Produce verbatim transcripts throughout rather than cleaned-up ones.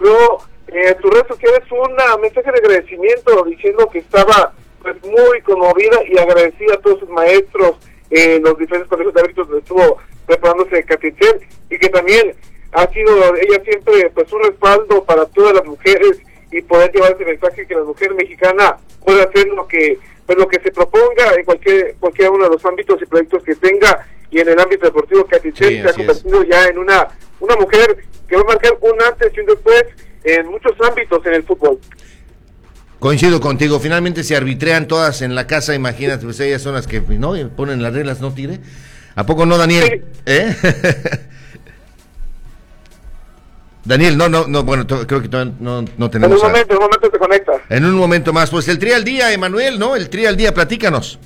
subió en eh, tus redes sociales un mensaje de agradecimiento diciendo que estaba pues muy conmovida y agradecida a todos sus maestros en eh, los diferentes colegios de árbitros donde estuvo preparándose Catichel, y que también ha sido ella siempre pues un respaldo para todas las mujeres y poder llevar ese mensaje que la mujer mexicana puede hacer lo que pues lo que se proponga en cualquier cualquier uno de los ámbitos y proyectos que tenga, y en el ámbito deportivo Catichel sí, se ha convertido es. ya en una una mujer que va a marcar un antes y un después en muchos ámbitos en el fútbol. Coincido contigo, finalmente se arbitrean todas en la casa, imagínate, pues ellas son las que no ponen las reglas, no tire. ¿A poco no, Daniel? Sí. ¿Eh? Daniel, no, no, no, bueno, to, creo que todavía no, no tenemos... En un momento, a... en un momento te conectas. En un momento más, pues el tri al día, Emanuel, ¿no? El tri al día, platícanos.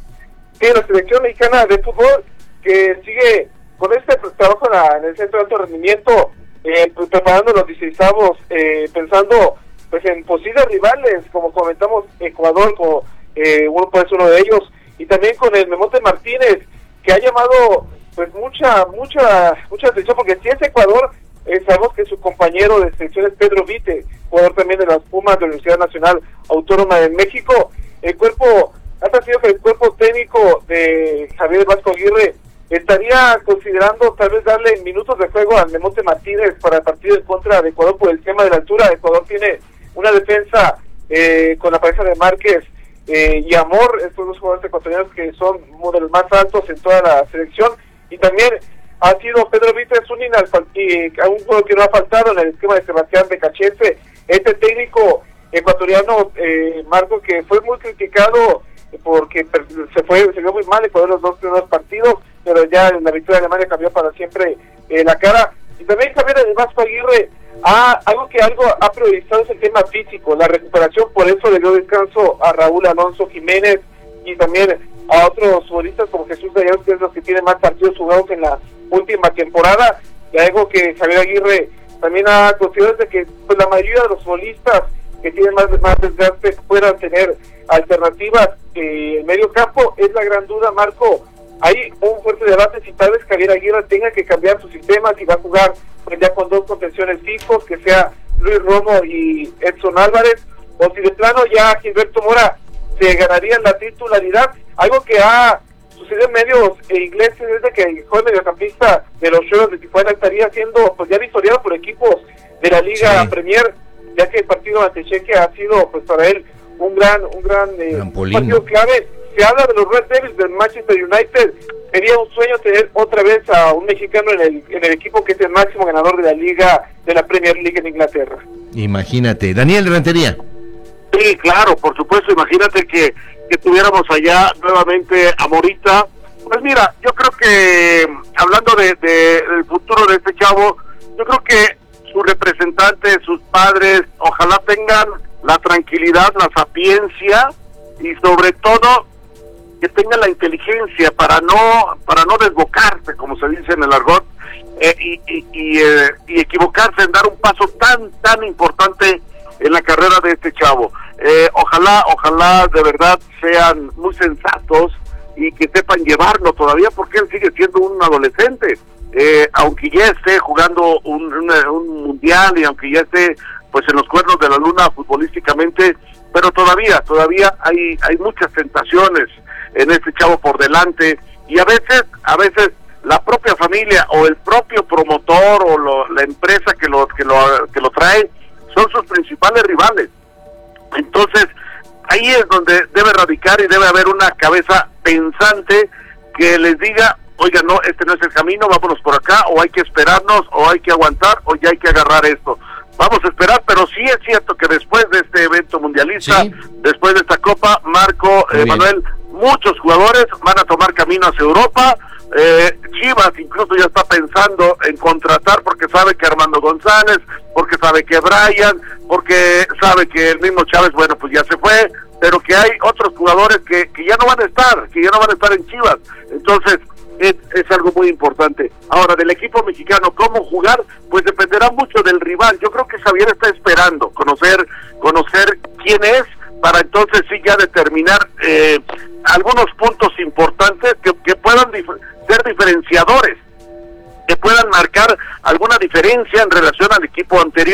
Sí, la selección mexicana de fútbol que sigue con este trabajo en, la, en el centro de alto rendimiento, eh, pues, preparando los dieciseisavos, eh, pensando pues en posibles rivales, como comentamos, Ecuador, como eh, uno puede ser uno de ellos, y también con el Memote Martínez, que ha llamado pues mucha, mucha, mucha atención, porque si es Ecuador, eh, sabemos que su compañero de selección es Pedro Vite, jugador también de las Pumas de la Universidad Nacional Autónoma de México. El cuerpo, ha parecido que el cuerpo técnico de Javier Vasco Aguirre estaría considerando tal vez darle minutos de juego al Memote Martínez para el partido en contra de Ecuador por el tema de la altura. Ecuador tiene una defensa eh, con la pareja de Márquez eh, y Amor, estos dos jugadores ecuatorianos que son uno de los más altos en toda la selección, y también ha sido Pedro Vites un inalfaltable, un jugador que no ha faltado en el esquema de Sebastián Becachese, este técnico ecuatoriano, eh, Marco, que fue muy criticado porque se fue, se vio muy mal Ecuador los dos primeros partidos, pero ya en la victoria de Alemania cambió para siempre eh, la cara. Y también Javier Vasco Aguirre, ah, algo que algo ha priorizado es el tema físico, la recuperación, por eso le dio descanso a Raúl Alonso Jiménez y también a otros futbolistas como Jesús Gallardo, que es los que tienen más partidos jugados en la última temporada, y algo que Javier Aguirre también ha considerado de que pues, la mayoría de los futbolistas que tienen más, más desgaste puedan tener alternativas eh, en medio campo. Es la gran duda, Marco. Hay un fuerte debate si tal vez Javier Aguirre tenga que cambiar su sistema, si va a jugar pues, ya con dos contenciones fijos, que sea Luis Romo y Edson Álvarez, o si de plano ya Gilberto Mora se ganaría la titularidad. Algo que ha sucedido en medios eh, ingleses es de que el joven mediocampista de los Cholos de Tijuana estaría siendo pues ya victoriado por equipos de la Liga sí. Premier, ya que el partido ante Chequia ha sido pues para él un gran un gran eh, un partido clave. Se habla de los Red Devils del Manchester United. Sería un sueño tener otra vez a un mexicano en el en el equipo que es el máximo ganador de la liga, de la Premier League en Inglaterra. Imagínate. Daniel Rentería. Sí, claro, por supuesto. Imagínate que, que tuviéramos allá nuevamente a Morita. Pues mira, yo creo que, hablando de, de del futuro de este chavo, yo creo que sus representantes, sus padres, ojalá tengan la tranquilidad, la sapiencia y sobre todo que tengan la inteligencia para no para no desbocarse, como se dice en el argot, eh, y, y, y, eh, y equivocarse en dar un paso tan tan importante en la carrera de este chavo. Eh, ojalá, ojalá de verdad sean muy sensatos y que sepan llevarlo todavía, porque él sigue siendo un adolescente, eh, aunque ya esté jugando un, un, un mundial y aunque ya esté pues en los cuernos de la luna futbolísticamente, pero todavía, todavía hay hay muchas tentaciones en este chavo por delante, y a veces, a veces la propia familia o el propio promotor o lo, la empresa que lo que lo que lo trae son sus principales rivales. Entonces ahí es donde debe radicar y debe haber una cabeza pensante que les diga, oiga, no, este no es el camino, vámonos por acá, o hay que esperarnos, o hay que aguantar, o ya hay que agarrar esto. Vamos a esperar, pero sí es cierto que después de este evento mundialista, sí. después de esta Copa, Marco, eh, Manuel, muchos jugadores van a tomar camino hacia Europa. Eh, Chivas incluso ya está pensando en contratar porque sabe que Armando González, porque sabe que Brian, porque sabe que el mismo Chávez, bueno, pues ya se fue, pero que hay otros jugadores que, que ya no van a estar, que ya no van a estar en Chivas. Entonces, Es, es algo muy importante. Ahora, del equipo mexicano, ¿cómo jugar? Pues dependerá mucho del rival. Yo creo que Xavier está esperando conocer conocer quién es, para entonces sí ya determinar eh, algunos puntos importantes que, que puedan dif- ser diferenciadores, que puedan marcar alguna diferencia en relación al equipo anterior.